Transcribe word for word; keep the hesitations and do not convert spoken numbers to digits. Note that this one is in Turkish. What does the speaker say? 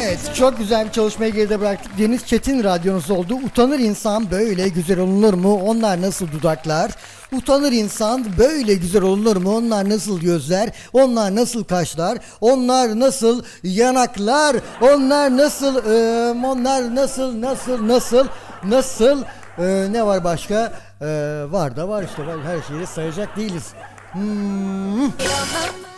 Evet, çok güzel bir çalışmayı geride bıraktık. Deniz Çetin radyonuz oldu. Utanır insan böyle güzel olunur mu? Onlar nasıl dudaklar? Utanır insan böyle güzel olunur mu? Onlar nasıl gözler? Onlar nasıl kaşlar? Onlar nasıl yanaklar? Onlar nasıl e, onlar nasıl nasıl nasıl nasıl e, ne var başka? E, var da var işte, var, her şeyi sayacak değiliz. Hmm.